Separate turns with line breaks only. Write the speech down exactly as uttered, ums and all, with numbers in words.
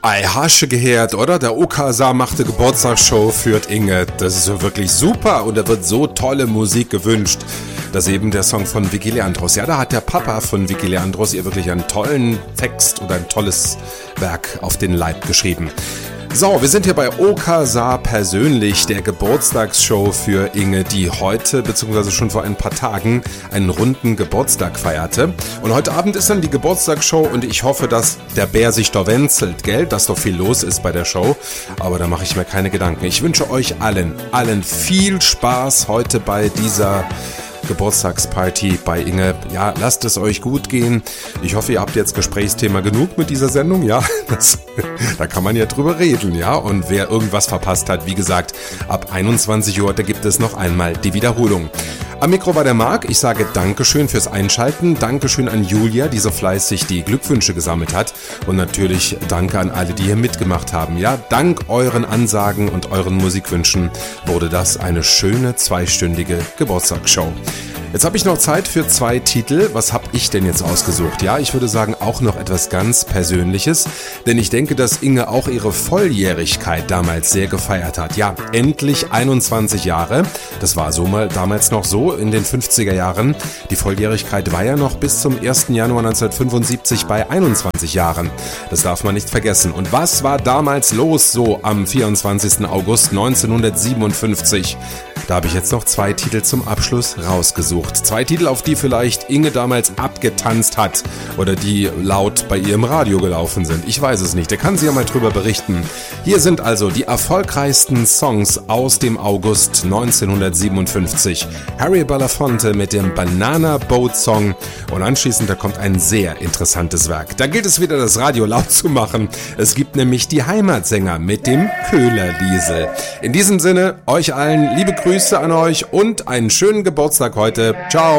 Ei, hasche gehört, oder? Der O K S A machte Geburtstagsshow für Inge. Das ist so wirklich super und da wird so tolle Musik gewünscht. Das ist eben der Song von Vicky Leandros. Ja, da hat der Papa von Vicky Leandros ihr wirklich einen tollen Text oder ein tolles Werk auf den Leib geschrieben. So, wir sind hier bei O K S A persönlich, der Geburtstagsshow für Inge, die heute, beziehungsweise schon vor ein paar Tagen, einen runden Geburtstag feierte. Und heute Abend ist dann die Geburtstagsshow und ich hoffe, dass der Bär sich da wenzelt, gell? Dass doch viel los ist bei der Show. Aber da mache ich mir keine Gedanken. Ich wünsche euch allen, allen viel Spaß heute bei dieser Geburtstagsparty bei Inge. Ja, lasst es euch gut gehen. Ich hoffe, ihr habt jetzt Gesprächsthema genug mit dieser Sendung. Ja, das, da kann man ja drüber reden, ja. Und wer irgendwas verpasst hat, wie gesagt, ab einundzwanzig Uhr, da gibt es noch einmal die Wiederholung. Am Mikro war der Marc. Ich sage Dankeschön fürs Einschalten. Dankeschön an Julia, die so fleißig die Glückwünsche gesammelt hat. Und natürlich danke an alle, die hier mitgemacht haben. Ja, dank euren Ansagen und euren Musikwünschen wurde das eine schöne zweistündige Geburtstagsshow. Jetzt habe ich noch Zeit für zwei Titel. Was habe ich denn jetzt ausgesucht? Ja, ich würde sagen, auch noch etwas ganz Persönliches, denn ich denke, dass Inge auch ihre Volljährigkeit damals sehr gefeiert hat. Ja, endlich einundzwanzig Jahre. Das war so mal damals noch so in den fünfziger Jahren. Die Volljährigkeit war ja noch bis zum ersten Januar neunzehnhundertfünfundsiebzig bei einundzwanzig Jahren. Das darf man nicht vergessen. Und was war damals los so am vierundzwanzigsten August neunzehnhundertsiebenundfünfzig? Da habe ich jetzt noch zwei Titel zum Abschluss rausgesucht. Zwei Titel, auf die vielleicht Inge damals abgetanzt hat oder die laut bei ihr im Radio gelaufen sind. Ich weiß es nicht, da kann sie ja mal drüber berichten. Hier sind also die erfolgreichsten Songs aus dem August neunzehnhundertsiebenundfünfzig. Harry Belafonte mit dem Banana Boat Song und anschließend da kommt ein sehr interessantes Werk. Da gilt es wieder, das Radio laut zu machen. Es gibt nämlich die Heimatsänger mit dem Köhlerliesel. In diesem Sinne, euch allen liebe Grüße an euch und einen schönen Geburtstag heute. Ciao!